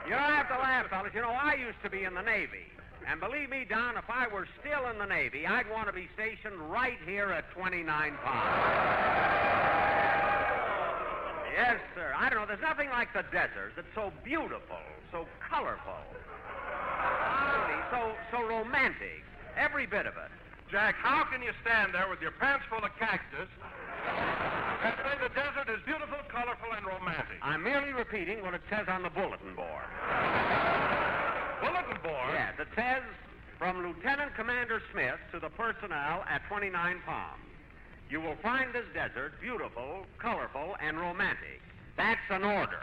You don't have to laugh, fellas. You know, I used to be in the Navy. And believe me, Don, if I were still in the Navy, I'd want to be stationed right here at 29 Palms. Yes, sir. I don't know. There's nothing like the desert. It's so beautiful, so colorful, really, so romantic. Every bit of it. Jack, how can you stand there with your pants full of cactus and say the desert is beautiful, colorful, and romantic? I'm merely repeating what it says on the bulletin board. Bulletin board? Yes, it says, from Lieutenant Commander Smith to the personnel at 29 Palms. You will find this desert beautiful, colorful, and romantic. That's an order.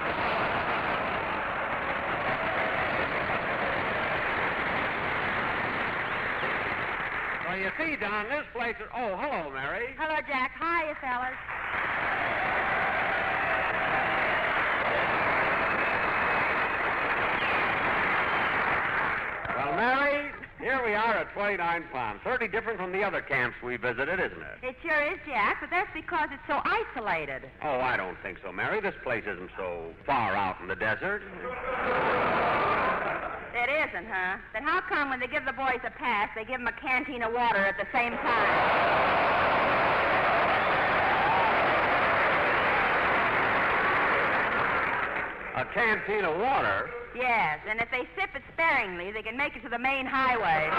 Well, you see, Don, this place is... Oh, hello, Mary. Hello, Jack. Hiya, fellas. Well, Mary, here we are at 29 Palms. Certainly different from the other camps we visited, isn't it? It sure is, Jack, but that's because it's so isolated. Oh, I don't think so, Mary. This place isn't so far out in the desert. It isn't, huh? Then how come when they give the boys a pass, they give them a canteen of water at the same time? A canteen of water? Yes, and if they sip it sparingly, they can make it to the main highway.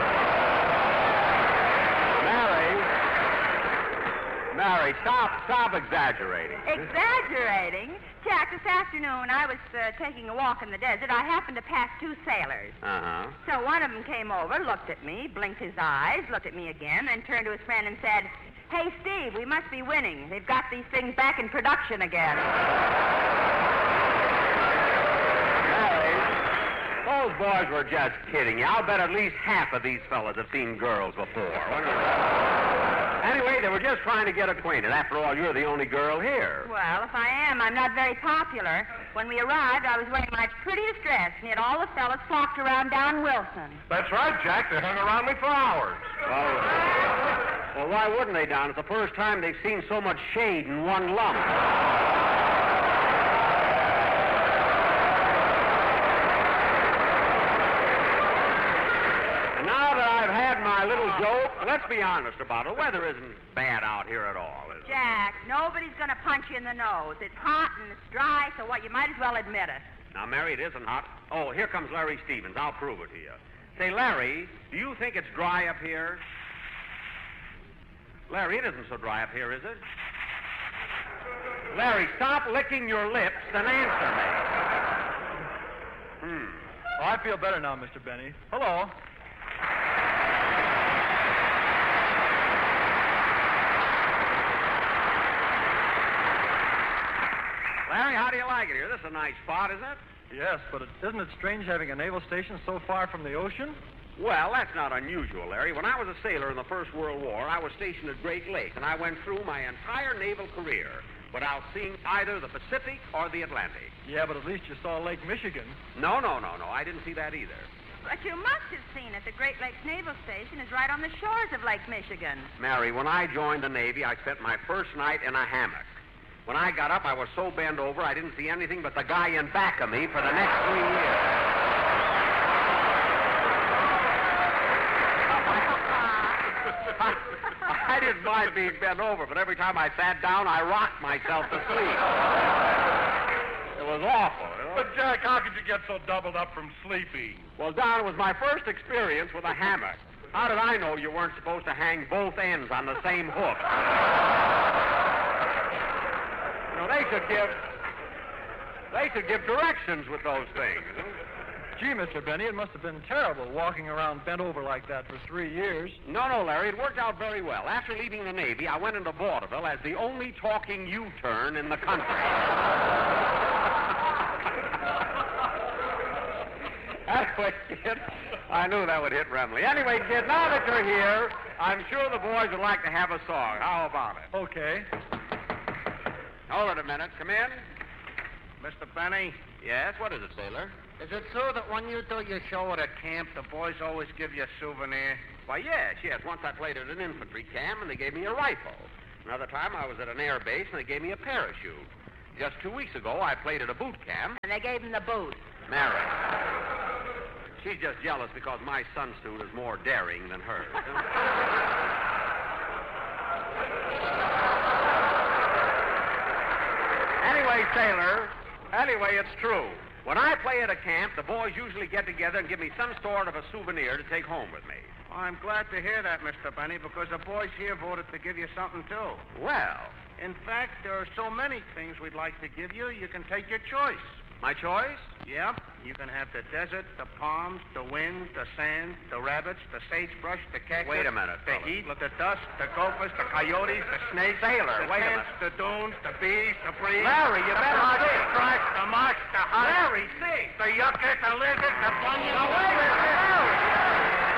Mary, stop exaggerating. Exaggerating? Jack, this afternoon I was taking a walk in the desert. I happened to pass two sailors. Uh-huh. So one of them came over, looked at me, blinked his eyes, looked at me again, then turned to his friend and said, "Hey, Steve, we must be winning. They've got these things back in production again." Those boys were just kidding you. I'll bet at least half of these fellas have seen girls before. Anyway, they were just trying to get acquainted. After all, you're the only girl here. Well, if I am, I'm not very popular. When we arrived, I was wearing my prettiest dress, and yet all the fellas flocked around Don Wilson. That's right, Jack. They hung around me for hours. Well, why wouldn't they, Don? It's the first time they've seen so much shade in one lump. My little joke. Let's be honest about it. The weather isn't bad out here at all, is it? Jack, nobody's going to punch you in the nose. It's hot and it's dry, so what? You might as well admit it. Now, Mary, it isn't hot. Oh, here comes Larry Stevens. I'll prove it to you. Say, Larry, do you think it's dry up here? Larry, it isn't so dry up here, is it? Larry, stop licking your lips and answer me. Oh, I feel better now, Mr. Benny. Hello. Larry, how do you like it here? This is a nice spot, isn't it? Yes, but isn't it strange having a naval station so far from the ocean? Well, that's not unusual, Larry. When I was a sailor in the First World War, I was stationed at Great Lake, and I went through my entire naval career without seeing either the Pacific or the Atlantic. Yeah, but at least you saw Lake Michigan. No. I didn't see that either. But you must have seen it. The Great Lakes Naval Station is right on the shores of Lake Michigan. Mary, when I joined the Navy, I spent my first night in a hammock. When I got up, I was so bent over, I didn't see anything but the guy in back of me for the next 3 years. I didn't mind being bent over, but every time I sat down, I rocked myself to sleep. It was awful. You know? But, Jack, how could you get so doubled up from sleeping? Well, Don, it was my first experience with a hammock. How did I know you weren't supposed to hang both ends on the same hook? You know, they should give directions with those things. Gee, Mr. Benny, it must have been terrible walking around bent over like that for 3 years. No, Larry, it worked out very well. After leaving the Navy, I went into vaudeville as the only talking U-turn in the country. Anyway, kid, I knew that would hit Remley. Anyway, kid, now that you're here, I'm sure the boys would like to have a song. How about it? Okay. Hold it a minute. Come in. Mr. Benny? Yes, what is it, sailor? Is it true that when you do your show at a camp, the boys always give you a souvenir? Why, yes. Once I played at an infantry camp, and they gave me a rifle. Another time I was at an air base, and they gave me a parachute. Just 2 weeks ago, I played at a boot camp. And they gave him the boot. Mary. She's just jealous because my sunsuit is more daring than hers. Anyway, Sailor, it's true. When I play at a camp, the boys usually get together and give me some sort of a souvenir to take home with me. Well, I'm glad to hear that, Mr. Benny, because the boys here voted to give you something, too. Well, In fact, there are so many things we'd like to give you, you can take your choice. my choice? Yep. You can have the desert, the palms, the wind, the sand, the rabbits, the sagebrush, the cactus. Wait a minute, The fella. heat, the dust, the gophers, the coyotes, the snakes. Sailor, the wait a tents, the dunes, the bees, the breeze. Larry, you the better bugs, see. the cracks, the marsh, the hunt. Larry, see. The yuccas, the lizards, the bunions. Now, wait a minute, Larry.